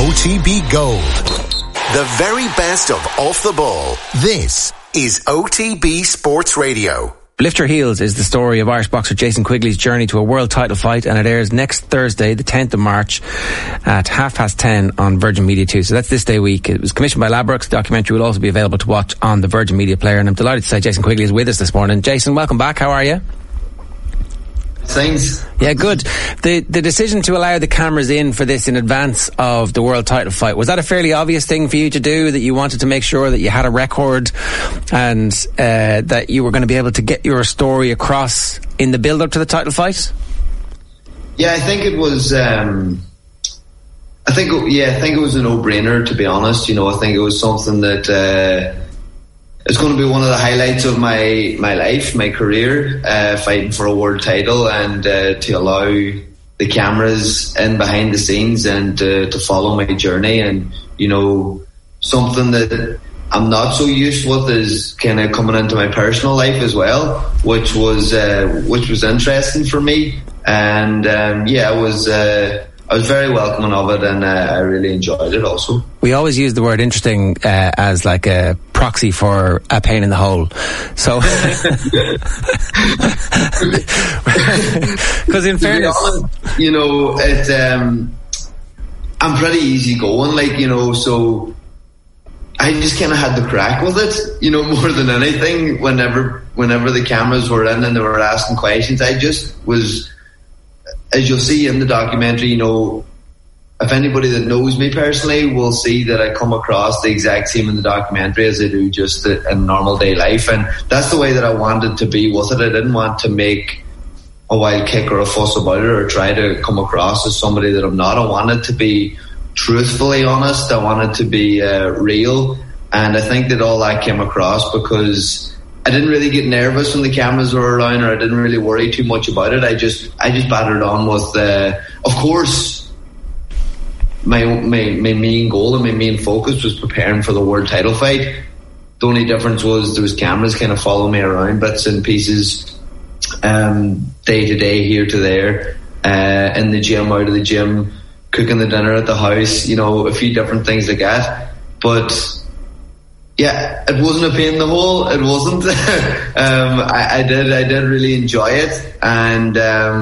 OTB Gold. The very best of Off the Ball. This is OTB Sports Radio. Lift Your Heels is the story of Irish boxer Jason Quigley's journey to a world title fight, and it airs next Thursday, the 10th of March at 10:30 on Virgin Media 2. So that's this day week. It was commissioned by Ladbrokes. The documentary will also be available to watch on the Virgin Media player, and I'm delighted to say Jason Quigley is with us this morning. Jason, welcome back. How are you? Thanks. Yeah, good. The decision to allow the cameras in for this in advance of the world title fight, was that a fairly obvious thing for you to do, that you wanted to make sure that you had a record and that you were going to be able to get your story across in the build-up to the title fight? Yeah, I think it was I think it was a no-brainer, to be honest. You know, I think it was something that it's going to be one of the highlights of my life, my career, fighting for a world title, and to allow the cameras in behind the scenes and to follow my journey. And, you know, something that I'm not so used with is kind of coming into my personal life as well, which was interesting for me. And I was very welcoming of it, and I really enjoyed it also. We always use the word interesting as like a proxy for a pain in the hole. So, because in fairness, honest, you know, I'm pretty easygoing, like, you know, so I just kind of had the crack with it, you know, more than anything. Whenever the cameras were in and they were asking questions, I just was, as you'll see in the documentary, you know, if anybody that knows me personally will see that I come across the exact same in the documentary as I do just in normal day life. And that's the way that I wanted to be with it. I didn't want to make a wild kick or a fuss about it or try to come across as somebody that I'm not. I wanted to be truthfully honest. I wanted to be real. And I think that all that came across because I didn't really get nervous when the cameras were around, or I didn't really worry too much about it. I just battered on with, of course, my main goal and my main focus was preparing for the world title fight. The only difference was there was cameras kind of following me around bits and pieces, day to day, here to there, in the gym, out of the gym, cooking the dinner at the house, you know, a few different things like that. But yeah, it wasn't a pain in the hole. It wasn't. I did really enjoy it, and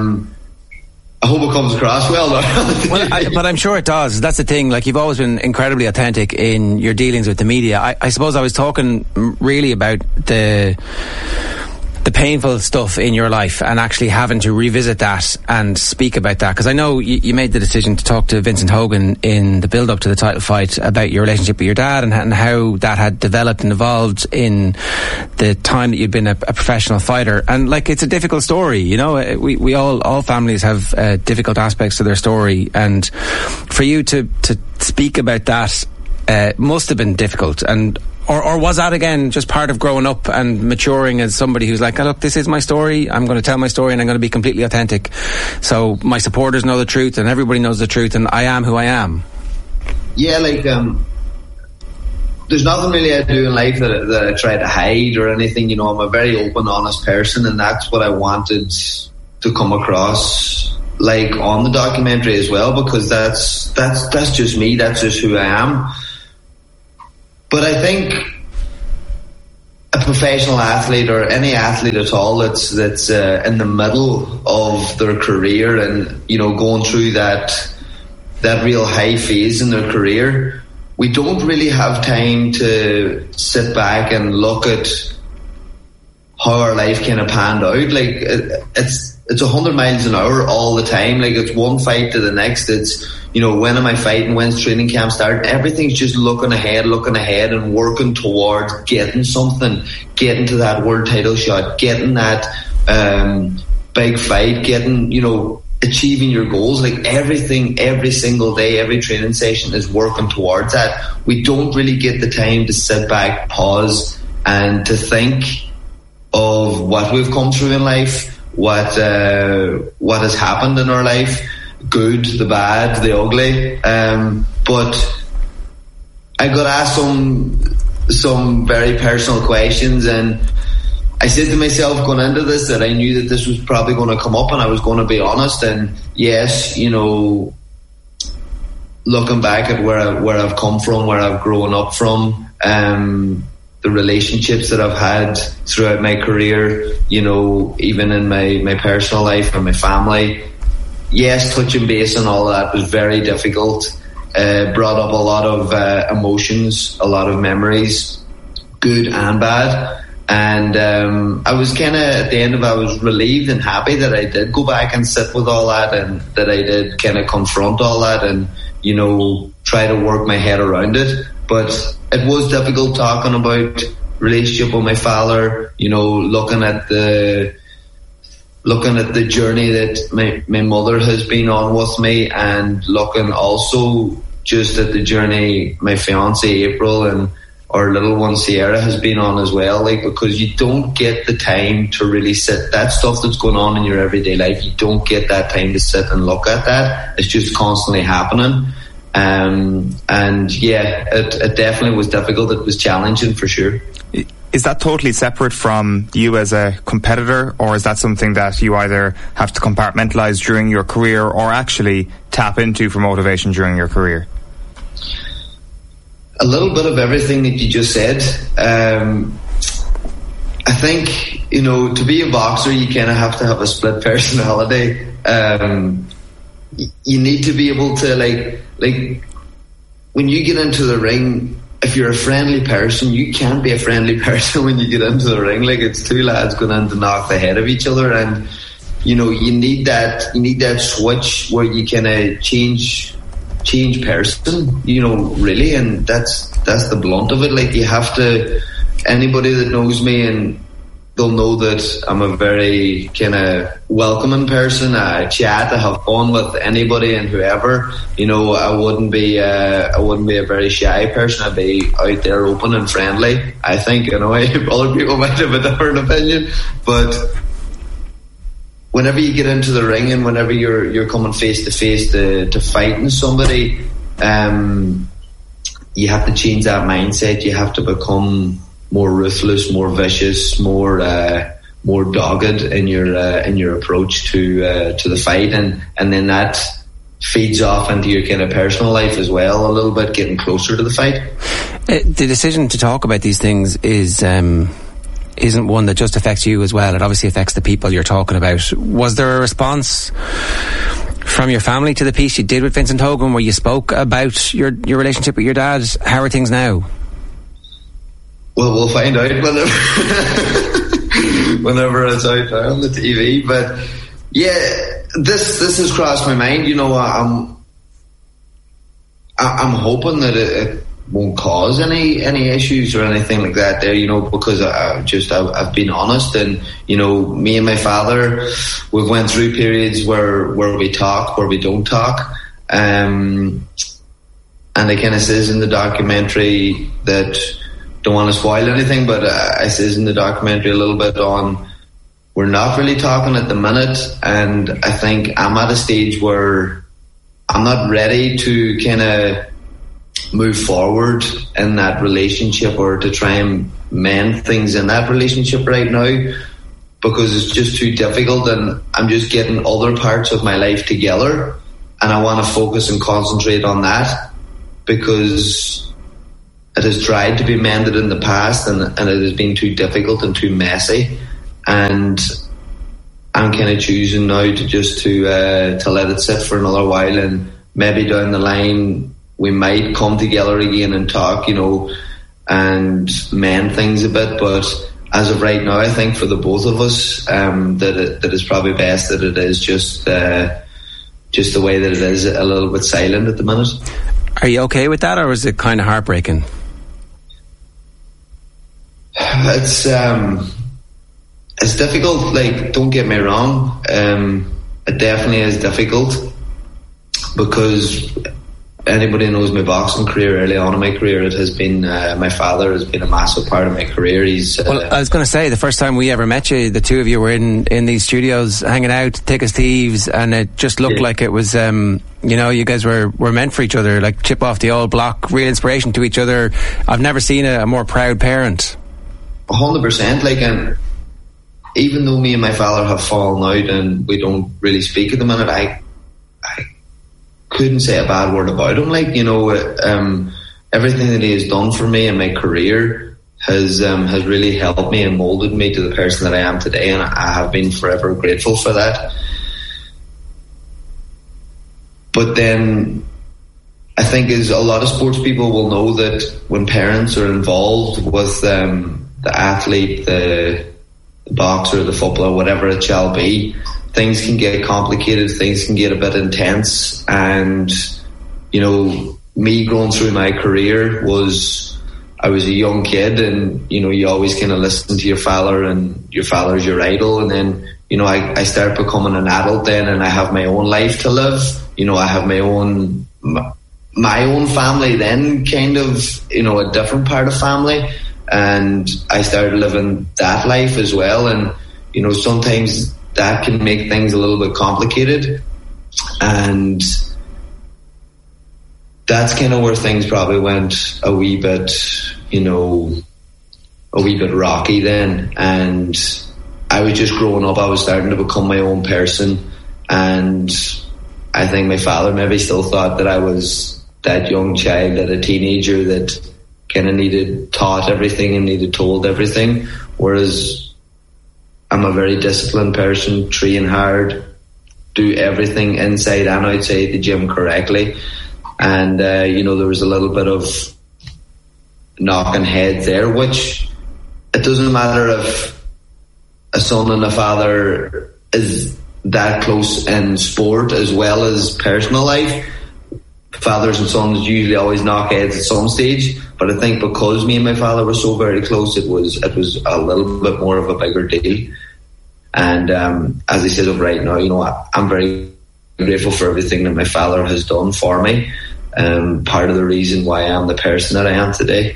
I hope it comes across well. But I'm sure it does. That's the thing. Like, you've always been incredibly authentic in your dealings with the media. I suppose I was talking really about the painful stuff in your life and actually having to revisit that and speak about that, because I know you made the decision to talk to Vincent Hogan in the build-up to the title fight about your relationship with your dad and how that had developed and evolved in the time that you'd been a professional fighter. And like, it's a difficult story, you know. We all families have difficult aspects to their story, and for you to speak about that must have been difficult. And Or was that, again, just part of growing up and maturing as somebody who's like, oh, look, this is my story, I'm going to tell my story and I'm going to be completely authentic, so my supporters know the truth and everybody knows the truth and I am who I am? Yeah, like, there's nothing really I do in life that I try to hide or anything, you know. I'm a very open, honest person, and that's what I wanted to come across, like, on the documentary as well, because that's just me, that's just who I am. But I think a professional athlete, or any athlete at all that's in the middle of their career and, you know, going through that real high phase in their career, we don't really have time to sit back and look at how our life kind of panned out. Like, it's 100 miles an hour all the time. Like, it's one fight to the next. It's, you know, when am I fighting? When's training camp start? Everything's just looking ahead and working towards getting something, getting to that world title shot, getting that big fight, getting, you know, achieving your goals. Like, everything, every single day, every training session is working towards that. We don't really get the time to sit back, pause, and to think of what we've come through in life, what has happened in our life, good, the bad, the ugly. But I got asked some very personal questions, and I said to myself going into this that I knew that this was probably going to come up and I was going to be honest. And yes, you know, looking back at where I've come from, where I've grown up from, the relationships that I've had throughout my career, you know, even in my personal life and my family. Yes, touching base on all that was very difficult. Brought up a lot of emotions, a lot of memories, good and bad. And I was kind of, at the end of it, I was relieved and happy that I did go back and sit with all that, and that I did kind of confront all that and, you know, try to work my head around it. But it was difficult talking about relationship with my father, you know, looking at the journey that my mother has been on with me, and looking also just at the journey my fiancée April and our little one Sierra has been on as well, like, because you don't get the time to really sit, that stuff that's going on in your everyday life, you don't get that time to sit and look at that. It's just constantly happening. And yeah, it definitely was difficult. It was challenging for sure. Is that totally separate from you as a competitor, or is that something that you either have to compartmentalise during your career or actually tap into for motivation during your career? A little bit of everything that you just said. I think, you know, to be a boxer, you kind of have to have a split personality. You need to be able to, like when you get into the ring, if you're a friendly person, you can't be a friendly person when you get into the ring. Like, it's two lads going in to knock the head of each other, and you know, you need that switch where you kind of change person, you know, really, and that's the blunt of it. Like, you have to, anybody that knows me, and they'll know that I'm a very kind of welcoming person. I chat, I have fun with anybody and whoever. You know, I wouldn't be a very shy person. I'd be out there open and friendly, I think. You know, other people might have a different opinion, but whenever you get into the ring and whenever you're coming face to face to fighting somebody, you have to change that mindset. You have to become more ruthless, more vicious, more dogged in your approach to the fight, and then that feeds off into your kind of personal life as well, a little bit, getting closer to the fight. The decision to talk about these things isn't one that just affects you as well. It obviously affects the people you're talking about. Was there a response from your family to the piece you did with Vincent Hogan, where you spoke about your relationship with your dad? How are things now? Well, we'll find out whenever it's out on the TV. But yeah, this has crossed my mind. You know, I'm hoping that it won't cause any issues or anything like that there, you know, because I've been honest, and you know, me and my father, we've went through periods where we talk, where we don't talk, and it kind of says in the documentary that, don't want to spoil anything, but I says in the documentary a little bit on, we're not really talking at the minute, and I think I'm at a stage where I'm not ready to kind of move forward in that relationship or to try and mend things in that relationship right now, because it's just too difficult, and I'm just getting other parts of my life together, and I want to focus and concentrate on that, because it has tried to be mended in the past, and it has been too difficult and too messy, and I'm kind of choosing now to let it sit for another while, and maybe down the line we might come together again and talk, you know, and mend things a bit. But as of right now, I think for the both of us, that it's probably best that it is just the way that it is, a little bit silent at the minute. Are you okay with that, or is it kind of heartbreaking? It's difficult. Like, don't get me wrong, it definitely is difficult, because anybody knows my boxing career, early on in my career, it has been my father has been a massive part of my career. He's well, I was going to say, the first time we ever met you, the two of you were in these studios hanging out, thick as thieves, and it just looked like it was you know, you guys were meant for each other, like chip off the old block, real inspiration to each other. I've never seen a more proud parent. 100%. Like, and even though me and my father have fallen out and we don't really speak at the minute, I couldn't say a bad word about him. Like, you know, everything that he has done for me in my career has really helped me and molded me to the person that I am today, and I have been forever grateful for that. But then I think as a lot of sports people will know that when parents are involved with the athlete, the boxer, the footballer, whatever it shall be, things can get complicated, things can get a bit intense. And, you know, me going through my career I was a young kid, and, you know, you always kind of listen to your father, and your father's your idol. And then, you know, I start becoming an adult then, and I have my own life to live. You know, I have my own family then, kind of, you know, a different part of family. And I started living that life as well. And, you know, sometimes that can make things a little bit complicated. And that's kind of where things probably went a wee bit rocky then. And I was just growing up, I was starting to become my own person. And I think my father maybe still thought that I was that young child, that a teenager that kind of needed taught everything and needed told everything. Whereas I'm a very disciplined person, train hard, do everything inside and outside the gym correctly. And, you know, there was a little bit of knocking heads there, which it doesn't matter if a son and a father is that close in sport as well as personal life. Fathers and sons usually always knock heads at some stage, but I think because me and my father were so very close, it was a little bit more of a bigger deal. And as I said right now, you know, I'm very grateful for everything that my father has done for me. Part of the reason why I am the person that I am today.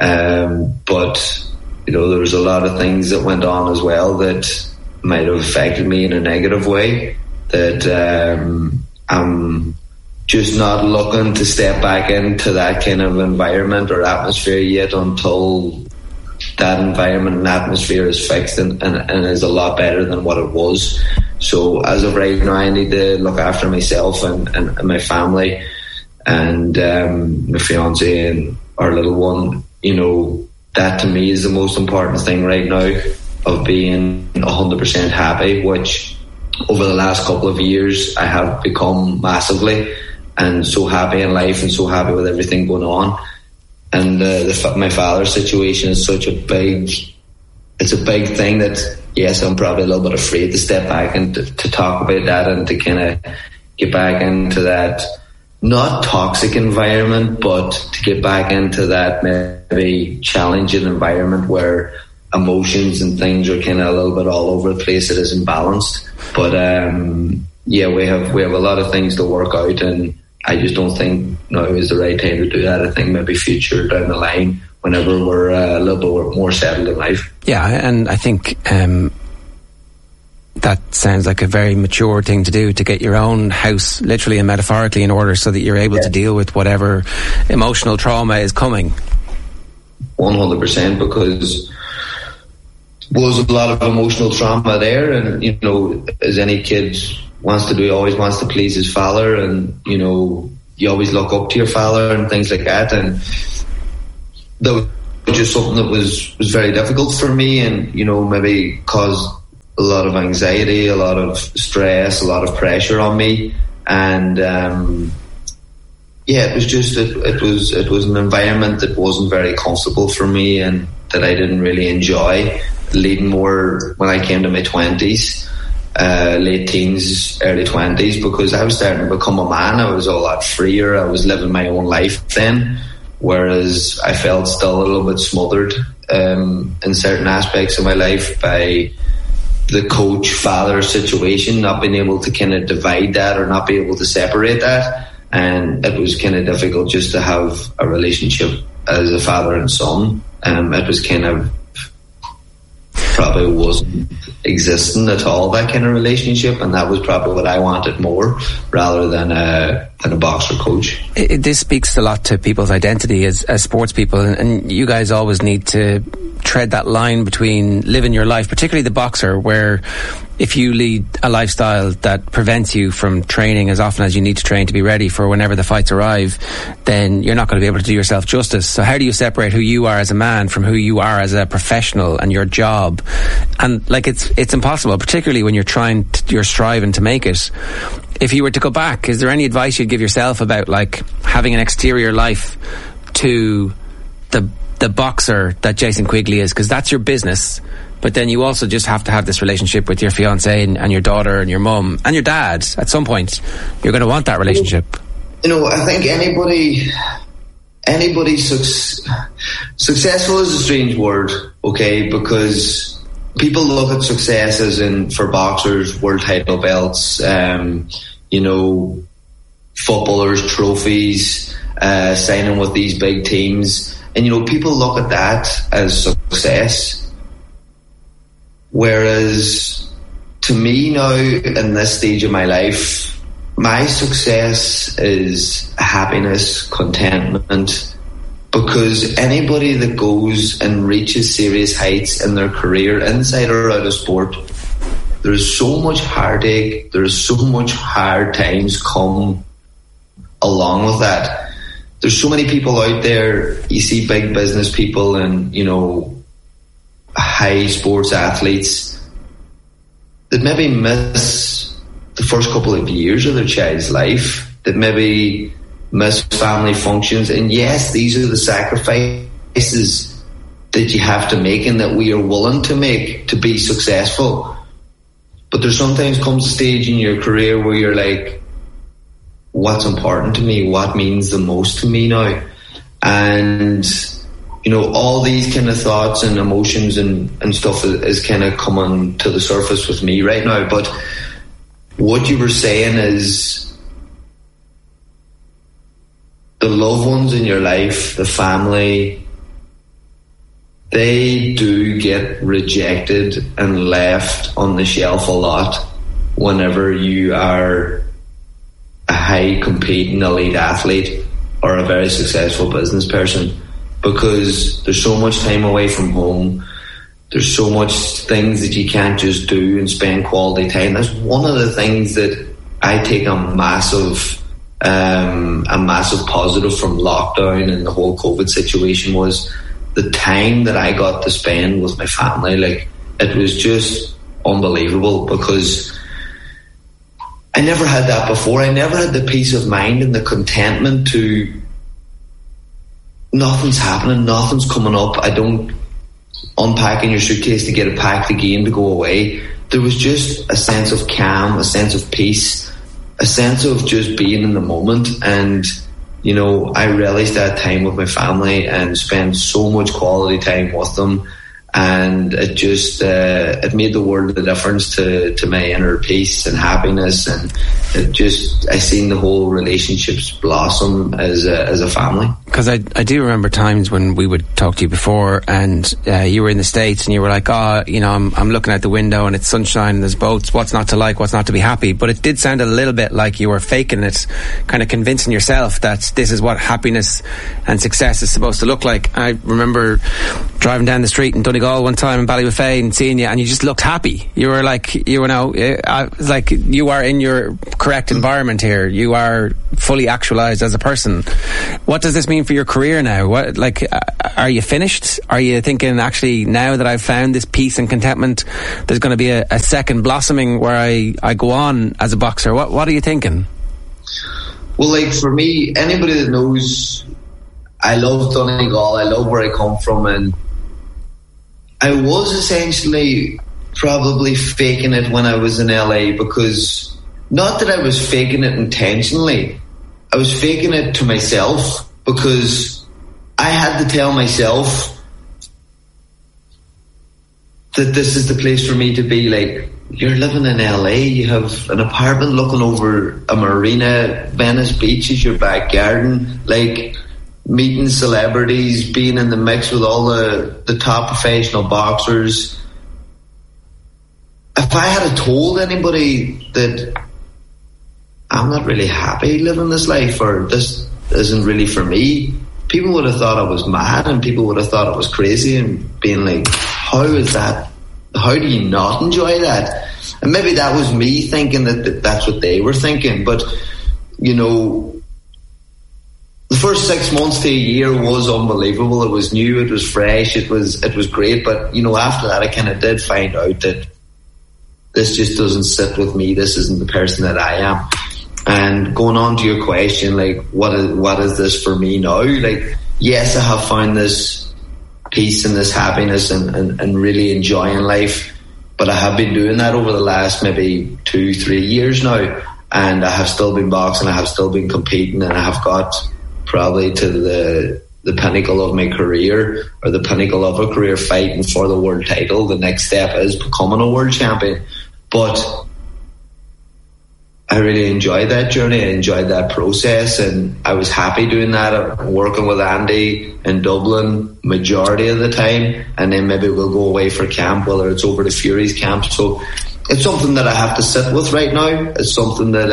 But, you know, there was a lot of things that went on as well that might have affected me in a negative way, that I'm just not looking to step back into that kind of environment or atmosphere yet until that environment and atmosphere is fixed and is a lot better than what it was. So as of right now, I need to look after myself and my family and my fiance and our little one. You know, that to me is the most important thing right now, of being 100% happy, which over the last couple of years I have become massively, and so happy in life and so happy with everything going on. And my father's situation is such a big thing that, yes, I'm probably a little bit afraid to step back and to talk about that and to kind of get back into that, not toxic environment, but to get back into that maybe challenging environment where emotions and things are kind of a little bit all over the place. It isn't balanced. But yeah, we have a lot of things to work out, and I just don't think now is the right time to do that. I think maybe future down the line, whenever we're a little bit more settled in life. Yeah, and I think that sounds like a very mature thing to do, to get your own house literally and metaphorically in order so that you're able to deal with whatever emotional trauma is coming. 100%, because was a lot of emotional trauma there, and, you know, as any kid wants to do, always wants to please his father, and, you know, you always look up to your father and things like that, and that was just something that was very difficult for me, and, you know, maybe caused a lot of anxiety, a lot of stress, a lot of pressure on me. And yeah, it was just it was an environment that wasn't very comfortable for me and that I didn't really enjoy, leading more when I came to my 20s, late teens, early 20s, because I was starting to become a man. I was a lot freer. I was living my own life then, whereas I felt still a little bit smothered in certain aspects of my life by the coach-father situation, not being able to kind of divide that or not be able to separate that. And it was kind of difficult just to have a relationship as a father and son. It was kind of probably wasn't existing at all, that kind of relationship, and that was probably what I wanted more, rather than a a boxer coach. This speaks a lot to people's identity as sports people, and you guys always need to tread that line between living your life, particularly the boxer, where if you lead a lifestyle that prevents you from training as often as you need to train to be ready for whenever the fights arrive, then you're not going to be able to do yourself justice. So how do you separate who you are as a man from who you are as a professional and your job? And like it's impossible, particularly when you're striving to make it. If you were to go back, is there any advice you'd give yourself about like having an exterior life to the boxer that Jason Quigley is? Because that's your business, but then you also just have to have this relationship with your fiancée and your daughter and your mum and your dad. At some point, you're going to want that relationship. You know, I think anybody successful is a strange word, okay? Because people look at success as in, for boxers, world title belts, you know, footballers, trophies, signing with these big teams. And, you know, people look at that as success. Whereas to me now, in this stage of my life, my success is happiness, contentment, because anybody that goes and reaches serious heights in their career, inside or out of sport, there's so much heartache, there's so much hard times come along with that. There's so many people out there, you see big business people and, you know, high sports athletes that maybe miss the first couple of years of their child's life, that maybe miss family functions. And yes, these are the sacrifices that you have to make and that we are willing to make to be successful. But there sometimes comes a stage in your career where you're like, what's important to me? What means the most to me now? And, you know, all these kind of thoughts and emotions and stuff is kind of coming to the surface with me right now. But what you were saying is the loved ones in your life, the family, they do get rejected and left on the shelf a lot whenever you are a high competing elite athlete or a very successful business person, because there's so much time away from home, there's so much things that you can't just do and spend quality time. That's one of the things that I take a massive positive from lockdown and the whole COVID situation was the time that I got to spend with my family. Like, it was just unbelievable, because I never had that before. I never had the peace of mind and the contentment to nothing's happening, nothing's coming up. I don't unpacking your suitcase to get it packed again to go away. There was just a sense of calm, a sense of peace, a sense of just being in the moment. And, you know, I relished that time with my family and spent so much quality time with them. And it just it made the world of a difference to my inner peace and happiness, and it just, I seen the whole relationships blossom as a family. Because I do remember times when we would talk to you before, and you were in the States and you were like, oh, you know, I'm looking out the window and it's sunshine and there's boats, what's not to like, what's not to be happy. But it did sound a little bit like you were faking it, kind of convincing yourself that this is what happiness and success is supposed to look like. I remember driving down the street in Donegal one time in Ballybofey and seeing you, and you just looked happy. You were like, you know, like you are in your correct environment here. You are fully actualized as a person. What does this mean for your career now? What, like, are you finished? Are you thinking, actually, now that I've found this peace and contentment, there's going to be a second blossoming where I go on as a boxer? What are you thinking? Well, like, for me, anybody that knows, I love Donegal, I love where I come from, and I was essentially probably faking it when I was in LA, because not that I was faking it intentionally, I was faking it to myself, because I had to tell myself that this is the place for me to be. Like, you're living in LA, you have an apartment looking over a marina, Venice Beach is your back garden, like, meeting celebrities, being in the mix with all the top professional boxers. If I had told anybody that I'm not really happy living this life, or this isn't really for me, people would have thought I was mad, and people would have thought I was crazy, and being like, how is that? How do you not enjoy that? And maybe that was me thinking that that's what they were thinking. But, you know, the first 6 months to a year was unbelievable. It was new, it was fresh, it was great. But, you know, after that, I kind of did find out that this just doesn't sit with me. This isn't the person that I am. And going on to your question, like, what is this for me now? Like, yes, I have found this peace and this happiness and really enjoying life, but I have been doing that over the last maybe 2-3 years now, and I have still been boxing, I have still been competing, and I have got probably to the pinnacle of my career, or the pinnacle of a career, fighting for the world title. The next step is becoming a world champion. But I really enjoyed that journey. I enjoyed that process, and I was happy doing that. I'm working with Andy in Dublin majority of the time, and then maybe we'll go away for camp, whether it's over to Fury's camp. So it's something that I have to sit with right now. It's something that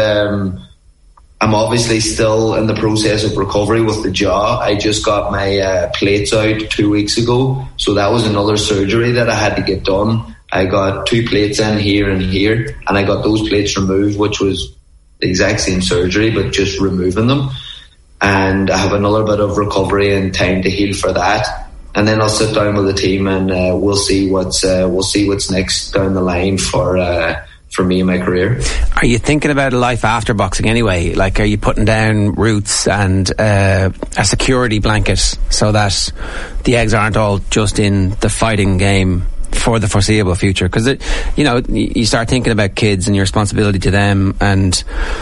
I'm obviously still in the process of recovery with the jaw. I just got my plates out 2 weeks ago, so that was another surgery that I had to get done. I got 2 plates in here and here, and I got those plates removed, which was the exact same surgery, but just removing them. And I have another bit of recovery and time to heal for that. And then I'll sit down with the team, and we'll see what's next down the line for me in my career. Are you thinking about a life after boxing anyway? Like, are you putting down roots and a security blanket so that the eggs aren't all just in the fighting game for the foreseeable future? Because you know, you start thinking about kids and your responsibility to them and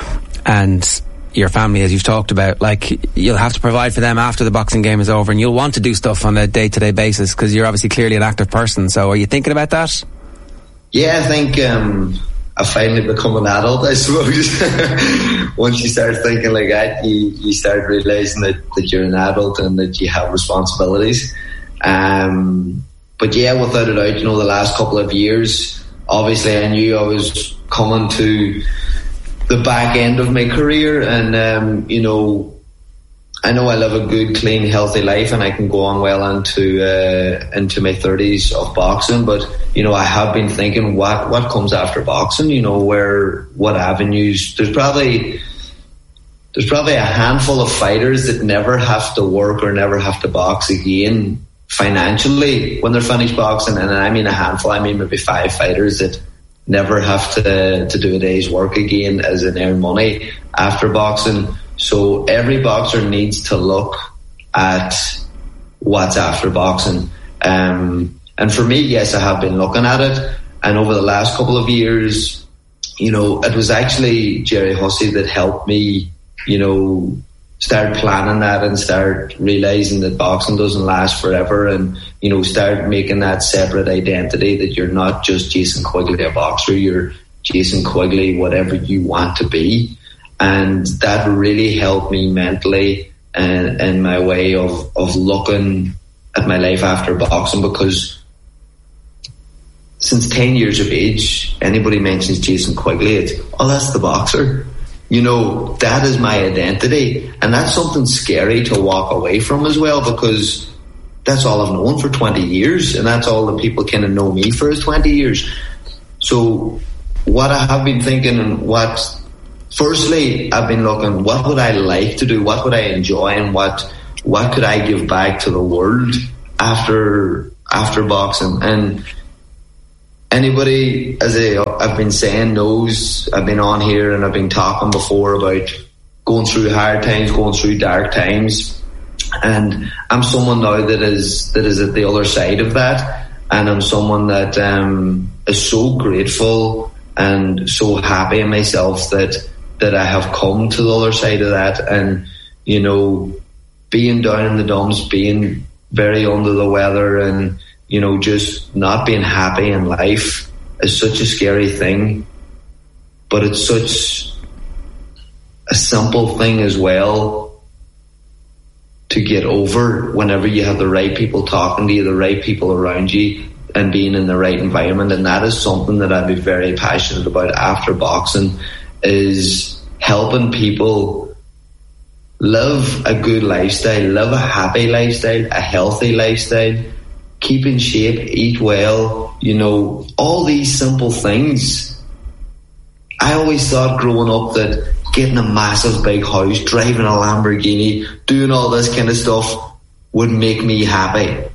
your family, as you've talked about. Like, you'll have to provide for them after the boxing game is over, and you'll want to do stuff on a day-to-day basis because you're obviously clearly an active person. So are you thinking about that? Yeah, I think I finally become an adult, I suppose. Once you start thinking like that, you start realising that you're an adult and that you have responsibilities. But yeah, without a doubt, you know, the last couple of years, obviously I knew I was coming to the back end of my career, and you know I live a good, clean, healthy life, and I can go on well into my 30s of boxing. But you know, I have been thinking what comes after boxing. You know, what avenues? There's probably a handful of fighters that never have to work or never have to box again financially when they're finished boxing, and I mean a handful. I mean maybe 5 fighters that never have to do a day's work again as in earn money after boxing. So every boxer needs to look at what's after boxing. And for me, yes, I have been looking at it. And over the last couple of years, you know, it was actually Jerry Hussey that helped me, you know, start planning that and start realising that boxing doesn't last forever, and, you know, start making that separate identity that you're not just Jason Quigley, a boxer, you're Jason Quigley, whatever you want to be. And that really helped me mentally and in my way of looking at my life after boxing, because since 10 years of age, anybody mentions Jason Quigley, it's, oh, that's the boxer. You know, that is my identity, and that's something scary to walk away from as well, because that's all I've known for 20 years, and that's all that people kind of know me for is 20 years. So what I have been thinking, and firstly, I've been looking, what would I like to do? What would I enjoy? And what could I give back to the world after boxing? And anybody, as I've been saying, knows I've been on here and I've been talking before about going through hard times, going through dark times. And I'm someone now that is at the other side of that. And I'm someone that is so grateful and so happy in myself that I have come to the other side of that. And, you know, being down in the dumps, being very under the weather, and, you know, just not being happy in life is such a scary thing, but it's such a simple thing as well to get over whenever you have the right people talking to you, the right people around you, and being in the right environment. And that is something that I'd be very passionate about after boxing, is helping people live a good lifestyle, live a happy lifestyle, a healthy lifestyle, keep in shape, eat well, you know, all these simple things. I always thought growing up that getting a massive big house, driving a Lamborghini, doing all this kind of stuff would make me happy.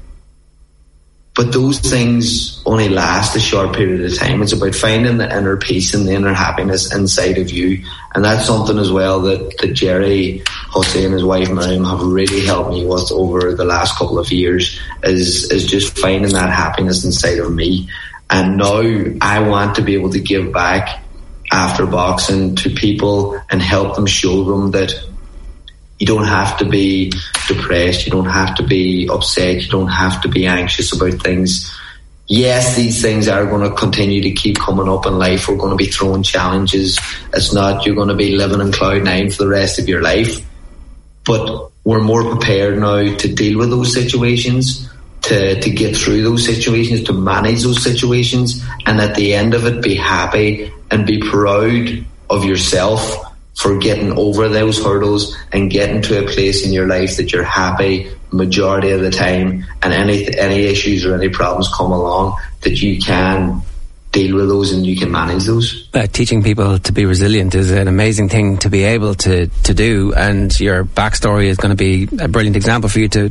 But those things only last a short period of time. It's about finding the inner peace and the inner happiness inside of you. And that's something as well that Jerry Hussey and his wife Miriam have really helped me with over the last couple of years, is just finding that happiness inside of me. And now I want to be able to give back after boxing to people and help them, show them that you don't have to be depressed, you don't have to be upset, you don't have to be anxious about things. Yes, these things are going to continue to keep coming up in life. We're going to be throwing challenges. It's not you're going to be living in cloud nine for the rest of your life. But we're more prepared now to deal with those situations, to get through those situations, to manage those situations, and at the end of it, be happy and be proud of yourself for getting over those hurdles and getting to a place in your life that you're happy majority of the time, and any issues or any problems come along, that you can deal with those and you can manage those. Teaching people to be resilient is an amazing thing to be able to do, and your backstory is going to be a brilliant example for you to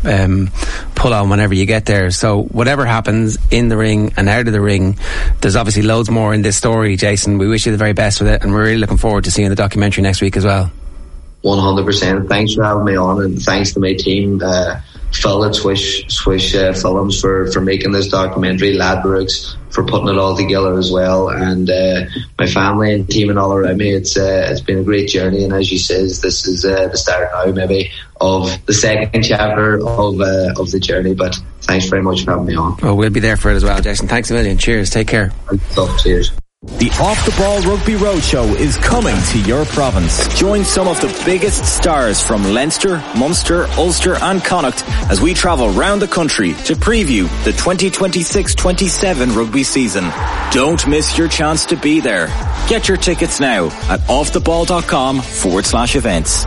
pull on whenever you get there. So whatever happens in the ring and out of the ring, there's obviously loads more in this story, Jason. We wish you the very best with it, and we're really looking forward to seeing the documentary next week as well. 100%. Thanks for having me on, and thanks to my team, Phil at Swish Films for making this documentary, Ladbrokes for putting it all together as well, and my family and team and all around me. It's been a great journey, and as you says, this is the start now maybe of the second chapter of the journey. But thanks very much for having me on. Well, we'll be there for it as well, Jason. Thanks a million. Cheers. Take care. Cheers. The Off the Ball Rugby Roadshow is coming to your province. Join some of the biggest stars from Leinster, Munster, Ulster and Connacht as we travel round the country to preview the 2026-27 rugby season. Don't miss your chance to be there. Get your tickets now at offtheball.com/events.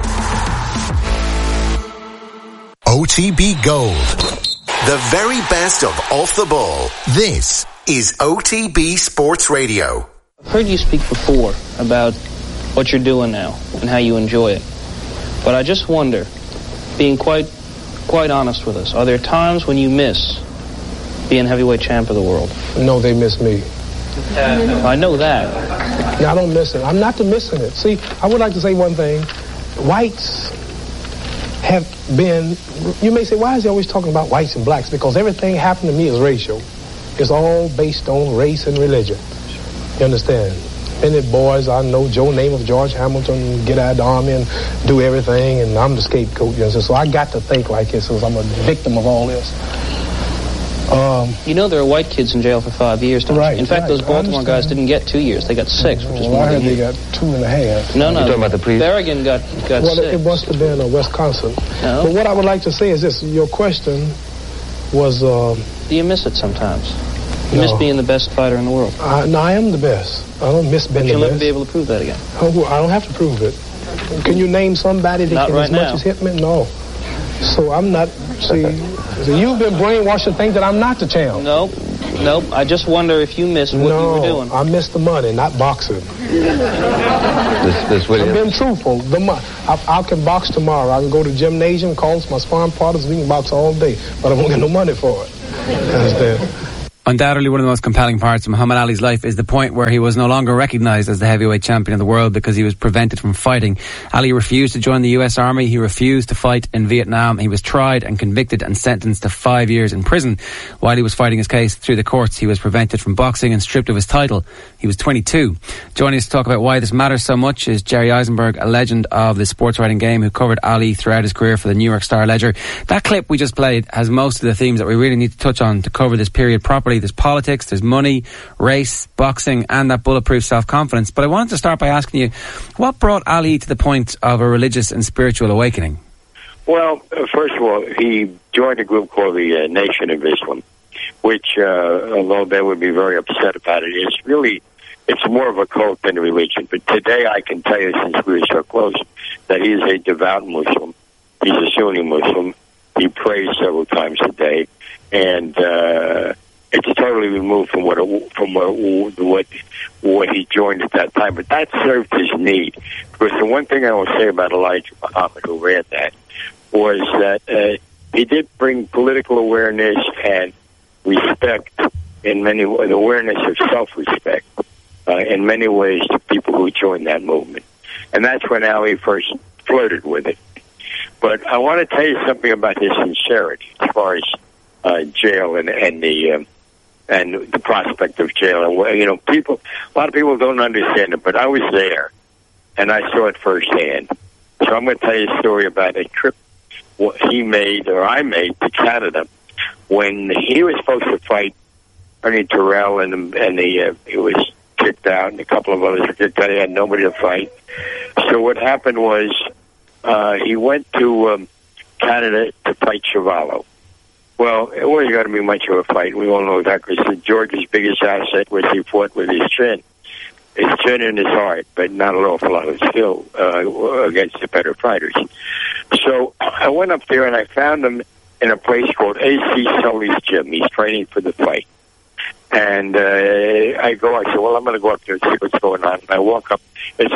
OTB Gold. The very best of Off the Ball. This is OTB Sports Radio. I've heard you speak before about what you're doing now and how you enjoy it. But I just wonder, being quite honest with us, are there times when you miss being heavyweight champ of the world? No, they miss me. I know that. Yeah, I don't miss it. I'm not missing it. See, I would like to say one thing. Whites have been, you may say, why is he always talking about whites and blacks? Because everything happened to me is racial. It's all based on race and religion. You understand? Many boys I know, Joe Namath, George Hamilton, get out of the army and do everything, and I'm the scapegoat. You know? So I got to think like this, because I'm a victim of all this. You know there are white kids in jail for 5 years. Right. In fact, those Baltimore guys didn't get 2 years; they got 6, which is more I than heard they got 2.5. No. You're talking about the priest? Berrigan got well, 6. It must have been Wisconsin. No. But what I would like to say is this: your question was. Do you miss it sometimes? You miss being the best fighter in the world. No, I am the best. I don't miss being the best. But you'll never be able to prove that again. Oh, I don't have to prove it. Can you name somebody that Not can right as much now. as hit me? No. So I'm not. See, so you've been brainwashed to think that I'm not the champ. Nope. I just wonder if you missed what you were doing. I missed the money, not boxing. This I'm being truthful. I can box tomorrow. I can go to the gymnasium, call my sparring partners, we can box all day, but I won't get no money for it. Understand? Undoubtedly one of the most compelling parts of Muhammad Ali's life is the point where he was no longer recognised as the heavyweight champion of the world because he was prevented from fighting. Ali refused to join the US Army. He refused to fight in Vietnam. He was tried and convicted and sentenced to 5 years in prison. While he was fighting his case through the courts, he was prevented from boxing and stripped of his title. He was 22. Joining us to talk about why this matters so much is Jerry Eisenberg, a legend of the sports writing game who covered Ali throughout his career for the New York Star Ledger. That clip we just played has most of the themes that we really need to touch on to cover this period properly. There's politics, there's money, race, boxing, and that bulletproof self-confidence. But I wanted to start by asking you, what brought Ali to the point of a religious and spiritual awakening? Well, first of all, he joined a group called the Nation of Islam, which, although they would be very upset about it, is really it's more of a cult than a religion. But today I can tell you, since we were so close, that he is a devout Muslim. He's a Sunni Muslim. He prays several times a day, and it's totally removed from what he joined at that time. But that served his need. Because the one thing I will say about Elijah Muhammad, who ran that, was that he did bring political awareness and respect in many ways, awareness of self-respect in many ways to people who joined that movement. And that's when Ali first flirted with it. But I want to tell you something about his sincerity as far as jail and the prospect of jail. And, you know, a lot of people don't understand it, but I was there and I saw it firsthand. So I'm going to tell you a story about a trip I made to Canada when he was supposed to fight Ernie Terrell, and he was kicked out, and a couple of others were kicked out. He had nobody to fight. So what happened was he went to Canada to fight Chuvalo. Well, it wasn't going to be much of a fight. We all know that because George's biggest asset was he fought with his chin and his heart, but not an awful lot of skill against the better fighters. So I went up there and I found him in a place called A.C. Sully's gym. He's training for the fight. And I said, well, I'm going to go up there and see what's going on. And I walk up. It's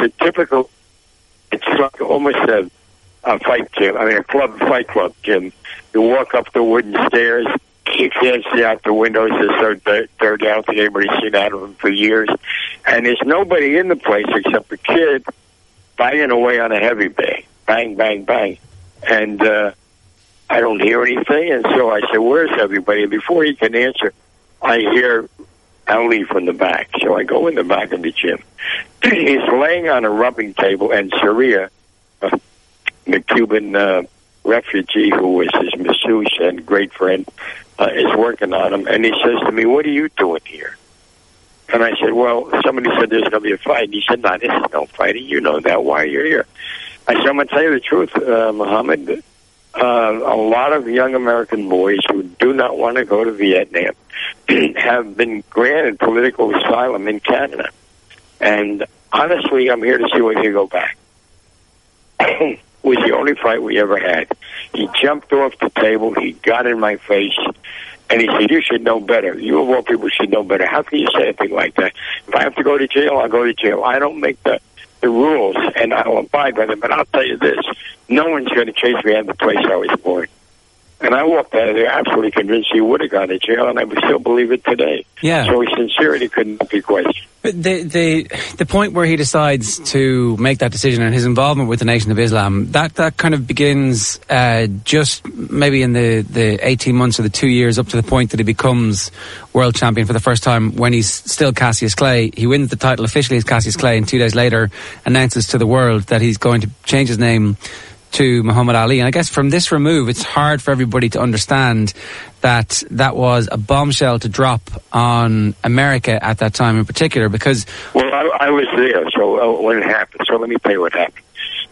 like almost a fight gym. I mean, a fight club gym. You walk up the wooden stairs. You can't see out the windows. They're down. I don't think anybody's seen out of them for years. And there's nobody in the place except a kid banging away on a heavy bag. Bang, bang, bang. And I don't hear anything. And so I said, where's everybody? And before he can answer, I hear Ali from the back. So I go in the back of the gym. He's laying on a rubbing table, and Sharia, the Cuban refugee who was his masseuse and great friend, is working on him. And he says to me, what are you doing here? And I said, well, somebody said there's going to be a fight. And he said, no, this is no fighting. You know that. Why are you here? I said, I'm going to tell you the truth, Muhammad. A lot of young American boys who do not want to go to Vietnam have been granted political asylum in Canada. And honestly, I'm here to see whether you go back. It was the only fight we ever had. He jumped off the table. He got in my face. And he said, you should know better. You of all people should know better. How can you say a thing like that? If I have to go to jail, I'll go to jail. I don't make the rules, and I'll abide by them. But I'll tell you this, no one's going to chase me out of the place I was born. And I walked out of there absolutely convinced he would have gone to jail, and I would still believe it today. Yeah. So his sincerity couldn't be questioned. But the point where he decides to make that decision and his involvement with the Nation of Islam, that kind of begins just maybe in the 18 months or the 2 years up to the point that he becomes world champion for the first time when he's still Cassius Clay. He wins the title officially as Cassius Clay, and 2 days later announces to the world that he's going to change his name to Muhammad Ali. And I guess from this remove, it's hard for everybody to understand that that was a bombshell to drop on America at that time in particular, because... Well, I was there, so when it happened. So let me tell you what happened.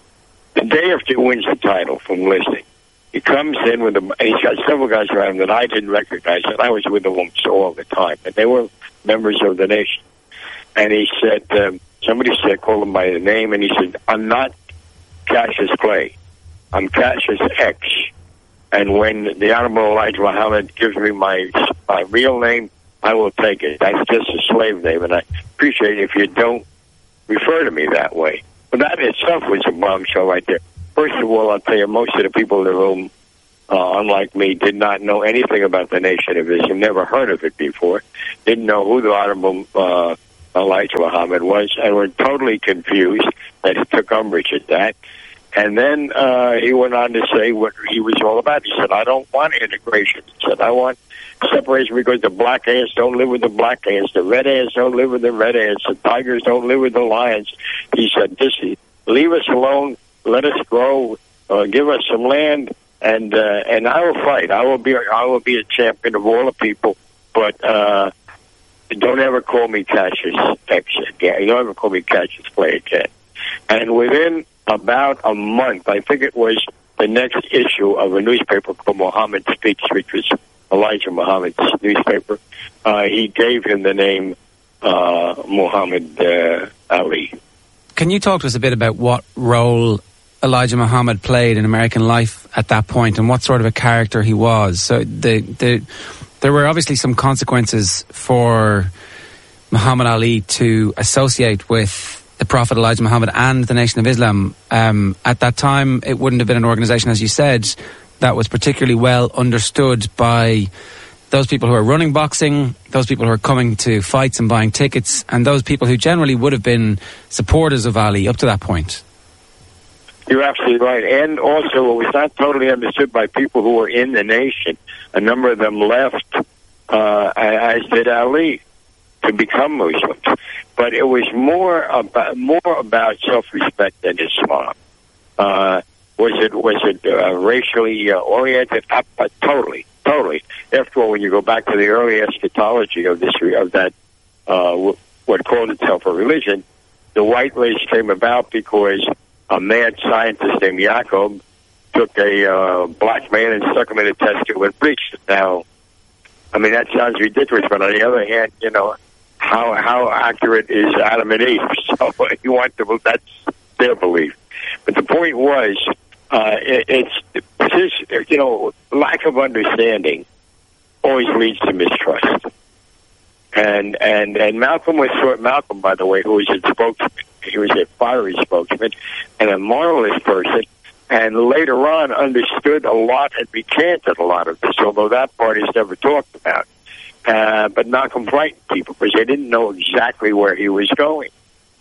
The day after he wins the title from listing, he comes in with he's got several guys around him that I didn't recognize, and I was with them all the time, and they were members of the nation. And he said, somebody said, call him by the name, and he said, I'm not Cassius Clay. I'm Cassius X. And when the Honorable Elijah Muhammad gives me my real name, I will take it. That's just a slave name, and I appreciate it if you don't refer to me that way. But that itself was a bombshell right there. First of all, I'll tell you, most of the people in the room, unlike me, did not know anything about the Nation of Islam, never heard of it before, didn't know who the Honorable Elijah Muhammad was, and were totally confused that he took umbrage at that. And then he went on to say what he was all about. He said, I don't want integration. He said, I want separation because the black ants don't live with the black ants. The red ants don't live with the red ants. The tigers don't live with the lions. He said, leave us alone. Let us grow. Give us some land. And I will fight. I will be a champion of all the people. But don't ever call me Cassius X again. Don't ever call me Cassius Clay again. And within about a month, I think it was the next issue of a newspaper called Muhammad Speaks, which was Elijah Muhammad's newspaper. He gave him the name Muhammad Ali. Can you talk to us a bit about what role Elijah Muhammad played in American life at that point, and what sort of a character he was? So there were obviously some consequences for Muhammad Ali to associate with the Prophet Elijah Muhammad and the Nation of Islam. At that time, it wouldn't have been an organisation, as you said, that was particularly well understood by those people who are running boxing, those people who are coming to fights and buying tickets, and those people who generally would have been supporters of Ali up to that point. You're absolutely right. And also, it was not totally understood by people who were in the nation. A number of them left, as did Ali, to become Muslims. But it was more about self-respect than Islam. Was it racially oriented? Totally. After all, when you go back to the early eschatology of that, what called itself a religion, the white race came about because a mad scientist named Jacob took a black man and stuck him in a test tube and bleached it. Now, I mean, that sounds ridiculous, but on the other hand, how accurate is Adam and Eve? So you want to, that's their belief. But the point was, lack of understanding always leads to mistrust. And Malcolm, by the way, who was a spokesman, he was a fiery spokesman and a moralist person, and later on understood a lot and recanted a lot of this, although that part is never talked about. But Malcolm frightened people because they didn't know exactly where he was going.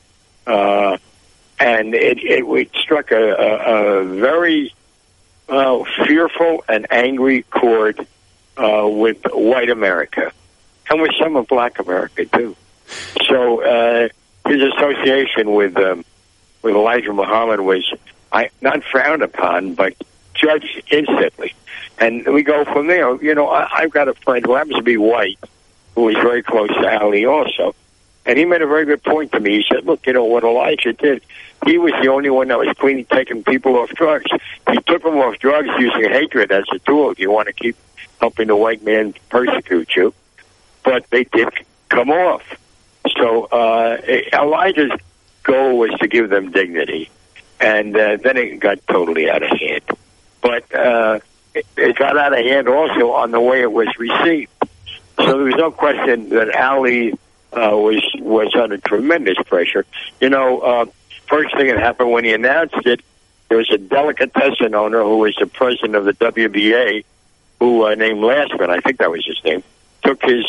And it struck a very fearful and angry chord with white America, and with some of black America, too. So his association with Elijah Muhammad was not frowned upon, but judged instantly. And we go from there. I've got a friend who happens to be white, who was very close to Ali also. And he made a very good point to me. He said, look, what Elijah did, he was the only one that was clean taking people off drugs. He took them off drugs using hatred as a tool. You want to keep helping the white man persecute you. But they did come off. So Elijah's goal was to give them dignity. And then it got totally out of hand. But it got out of hand also on the way it was received. So there was no question that Ali was under tremendous pressure. First thing that happened when he announced it, there was a delicatessen owner who was the president of the WBA, who named Lastman, I think that was his name, took his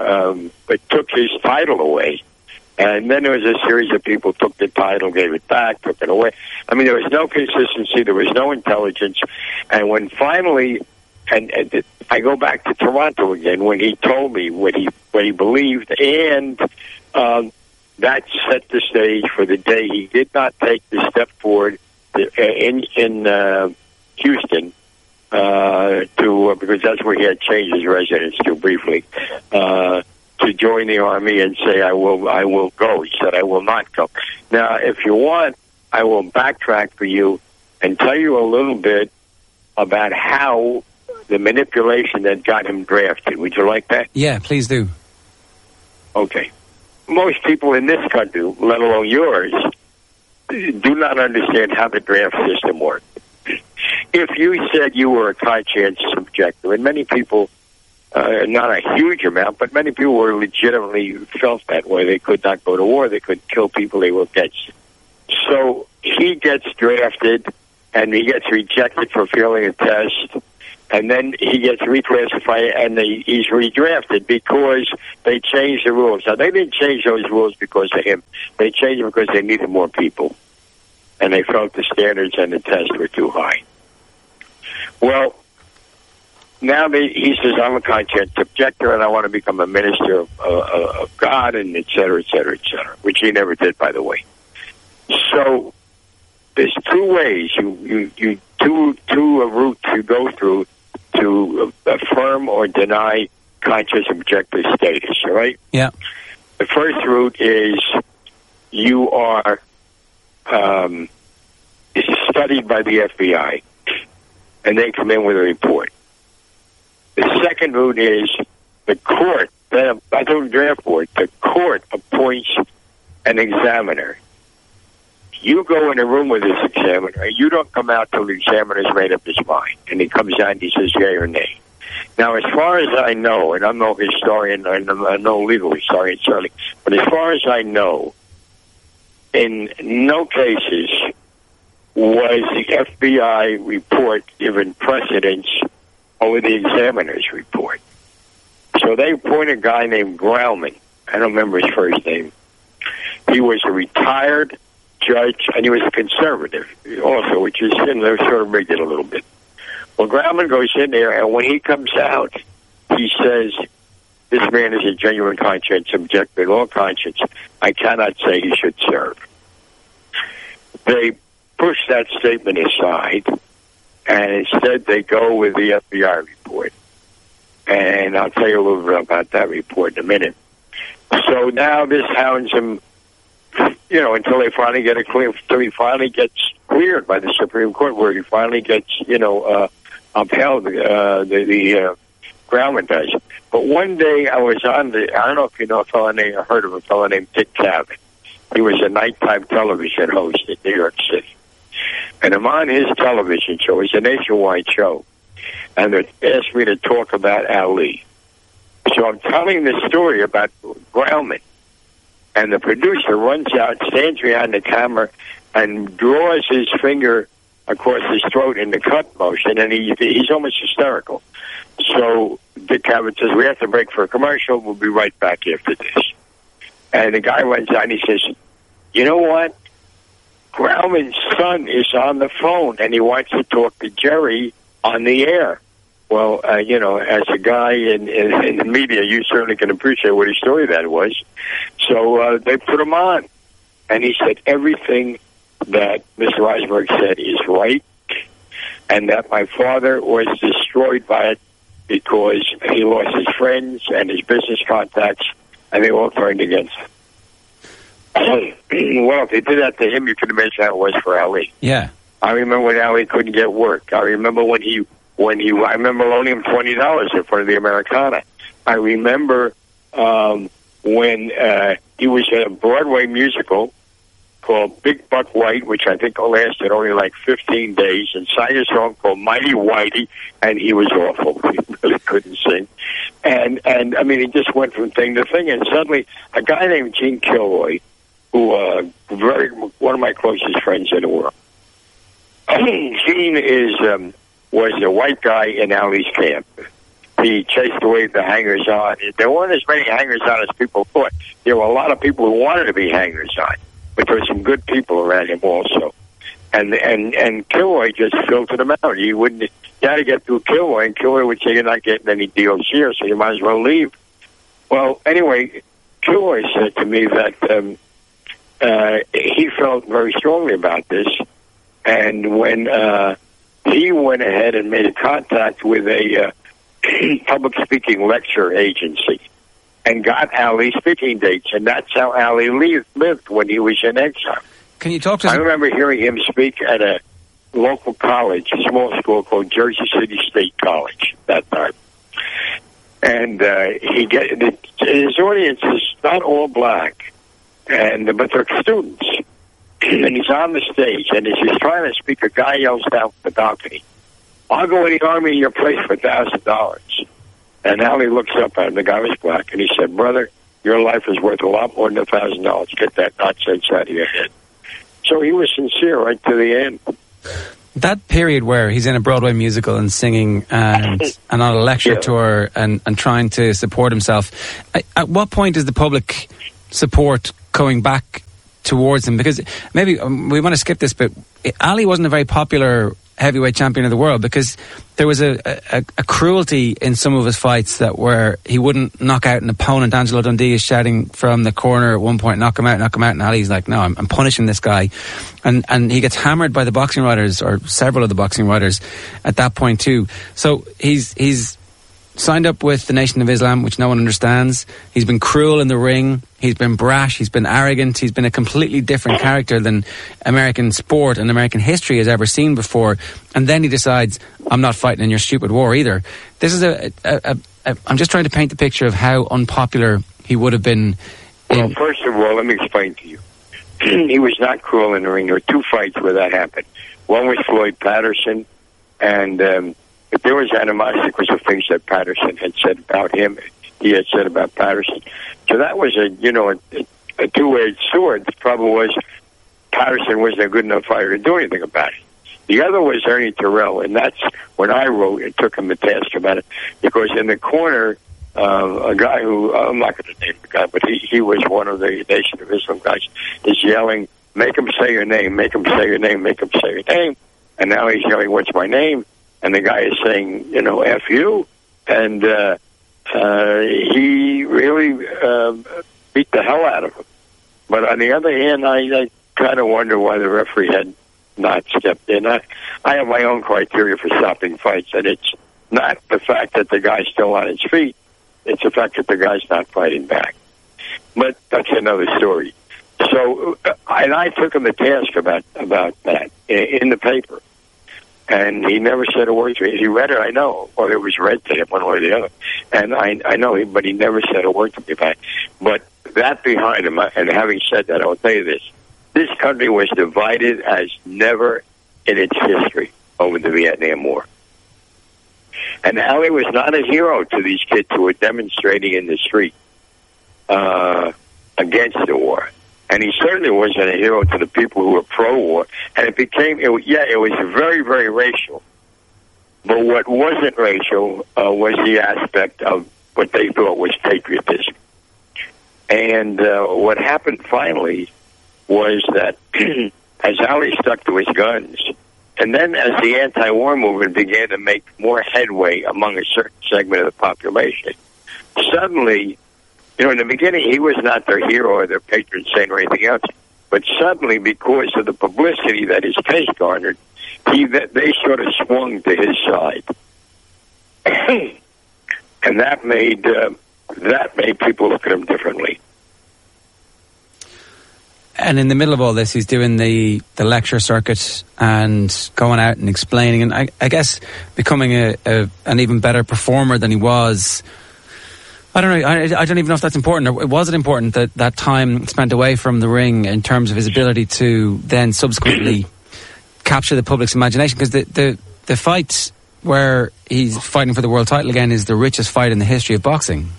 title away. And then there was a series of people took the title, gave it back, took it away. I mean, there was no consistency, there was no intelligence. And when finally, and I go back to Toronto again, when he told me what he believed, and that set the stage for the day he did not take the step forward in Houston because that's where he had changed his residence to briefly. To join the army and say, I will go. He said, I will not go. Now, if you want, I will backtrack for you and tell you a little bit about how the manipulation that got him drafted. Would you like that? Yeah, please do. Okay. Most people in this country, let alone yours, do not understand how the draft system works. If you said you were a conscientious objector, and many people, not a huge amount, but many people were legitimately felt that way. They could not go to war. They couldn't kill people. They were against. So he gets drafted, and he gets rejected for failing a test, and then he gets reclassified, and he's redrafted because they changed the rules. Now, they didn't change those rules because of him. They changed them because they needed more people, and they felt the standards and the tests were too high. Well, now he says, I'm a conscientious objector, and I want to become a minister of God, and et cetera, which he never did, by the way. So there's two ways, two routes you go through to affirm or deny conscious objector status, all right? Yeah. The first route is you are studied by the FBI, and they come in with a report. The second route is the court I don't draft board. The court appoints an examiner. You go in a room with this examiner, and you don't come out till the examiner's made up his mind, and he comes out and he says yay or nay. Now, as far as I know, and I'm no historian, and I'm no legal historian, certainly, but as far as I know, in no cases was the FBI report given precedence over the examiner's report. So they appointed a guy named Grauman. I don't remember his first name. He was a retired judge, and he was a conservative also, which is sort of rigged it a little bit. Well, Grauman goes in there, and when he comes out, he says, this man is a genuine conscience, objective in all conscience. I cannot say he should serve. They push that statement aside, and instead they go with the FBI report. And I'll tell you a little bit about that report in a minute. So now this hounds him, until they finally get until he finally gets cleared by the Supreme Court, where he finally gets, upheld, the Grauman does. But one day I was on I don't know if you know heard of a fellow named Dick Cavett. He was a nighttime television host in New York City. And I'm on his television show. It's a nationwide show. And they asked me to talk about Ali. So I'm telling the story about Grauman. And the producer runs out, stands behind the camera, and draws his finger across his throat in the cut motion. And he's almost hysterical. So Dick Cavett says, we have to break for a commercial. We'll be right back after this. And the guy runs out and he says, you know what? Grauman's son is on the phone and he wants to talk to Jerry on the air. Well, as a guy in the media, you certainly can appreciate what a story that was. So they put him on. And he said everything that Mr. Reisberg said is right, and that my father was destroyed by it because he lost his friends and his business contacts, and they all turned against him. Well, if they did that to him, you can imagine how it was for Ali. Yeah. I remember when Ali couldn't get work. I remember I remember loaning him $20 in front of the Americana. I remember when he was in a Broadway musical called Big Buck White, which I think lasted only like 15 days, and sang a song called Mighty Whitey, and he was awful. He really couldn't sing. And I mean, he just went from thing to thing, and suddenly a guy named Gene Kilroy, who one of my closest friends in the world. Gene was a white guy in Ali's camp. He chased away the hangers-on. There weren't as many hangers-on as people thought. There were a lot of people who wanted to be hangers-on, but there were some good people around him also. And Kilroy just filtered them out. You had to get through Kilroy, and Kilroy would say, you're not getting any deals here, so you might as well leave. Well, anyway, Kilroy said to me that he felt very strongly about this, and when he went ahead and made a contact with a public speaking lecture agency and got Ali speaking dates, and that's how Ali lived when he was in exile. Can you talk to us? I remember hearing him speak at a local college, a small school called Jersey City State College that time. And his audience is not all black, but they're students. And he's on the stage, and as he's trying to speak, a guy yells down from the balcony, I'll go in the army in your place for $1,000. And Ali looks up at him, the guy was black, and he said, brother, your life is worth a lot more than $1,000. Get that nonsense out of your head. So he was sincere right to the end. That period where he's in a Broadway musical and singing and on a lecture tour and trying to support himself, at what point is the public support going back towards him? Because maybe we want to skip this, but Ali wasn't a very popular heavyweight champion of the world because there was a cruelty in some of his fights that where he wouldn't knock out an opponent. Angelo Dundee is shouting from the corner at one point, knock him out, and Ali's like, no, I'm punishing this guy. And he gets hammered by the boxing writers, or several of the boxing writers at that point too. So he's signed up with the Nation of Islam, which no one understands. He's been cruel in the ring. He's been brash. He's been arrogant. He's been a completely different character than American sport and American history has ever seen before. And then he decides, I'm not fighting in your stupid war either. This is a I'm just trying to paint the picture of how unpopular he would have been. Well, first of all, let me explain to you. He was not cruel in the ring. There were 2 fights where that happened. One was Floyd Patterson, and if there was animosity because of things that Patterson had said about him, he had said about Patterson. So that was a two-edged sword. The problem was Patterson wasn't a good enough fighter to do anything about it. The other was Ernie Terrell, and that's when I wrote and took him to task about it, because in the corner, a guy who, I'm not going to name the guy, but he was one of the Nation of Islam guys, is yelling, make him say your name, make him say your name, make him say your name. And now he's yelling, what's my name? And the guy is saying, F you. And he really beat the hell out of him. But on the other hand, I kind of wonder why the referee had not stepped in. I have my own criteria for stopping fights, and it's not the fact that the guy's still on his feet. It's the fact that the guy's not fighting back. But that's another story. So, and I took him to task about that in the paper. And he never said a word to me. He read it, I know. Or it was read to him, one way or the other. And I know him, but he never said a word to me back. But that behind him, and having said that, I will tell you this. This country was divided as never in its history over the Vietnam War. And Ali was not a hero to these kids who were demonstrating in the street against the war. And he certainly wasn't a hero to the people who were pro-war. And it was very, very racial. But what wasn't racial was the aspect of what they thought was patriotism. And what happened finally was that as Ali stuck to his guns, and then as the anti-war movement began to make more headway among a certain segment of the population, suddenly, in the beginning, he was not their hero or their patron saint or anything else. But suddenly, because of the publicity that his case garnered, they sort of swung to his side. And that made people look at him differently. And in the middle of all this, he's doing the lecture circuit and going out and explaining, and I guess becoming an even better performer than he was. I don't know. I don't even know if that's important. Or was it important that time spent away from the ring in terms of his ability to then subsequently capture the public's imagination? Because the fight where he's fighting for the world title again is the richest fight in the history of boxing.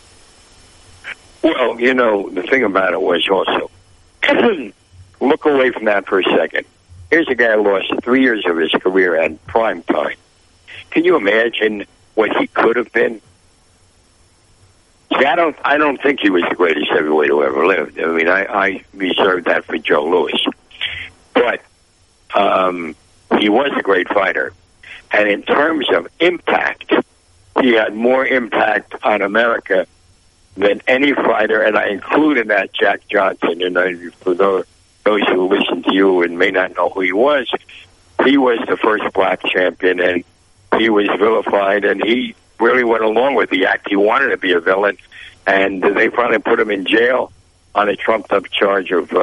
Well, the thing about it was also, look away from that for a second. Here's a guy who lost 3 years of his career at prime time. Can you imagine what he could have been? See, I don't think he was the greatest heavyweight who ever lived. I mean, I reserved that for Joe Louis. But he was a great fighter. And in terms of impact, he had more impact on America than any fighter, and I include in that Jack Johnson. And for those who listen to you and may not know who he was the first black champion, and he was vilified, and he really went along with the act. He wanted to be a villain, and they finally put him in jail on a trumped-up charge of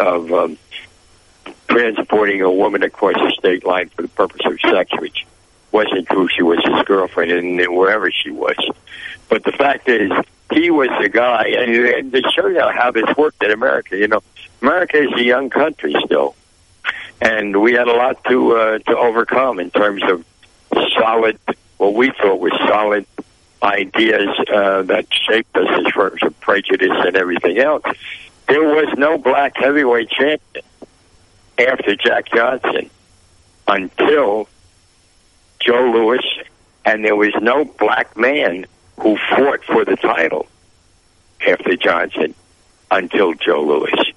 transporting a woman across the state line for the purpose of sex, which wasn't true. She was his girlfriend, and wherever she was. But the fact is, he was the guy, and to show you how this worked in America, America is a young country still, and we had a lot to overcome in terms of solid, what we thought was solid ideas that shaped us as far as prejudice and everything else. There was no black heavyweight champion after Jack Johnson until Joe Louis, and there was no black man who fought for the title after Johnson until Joe Louis.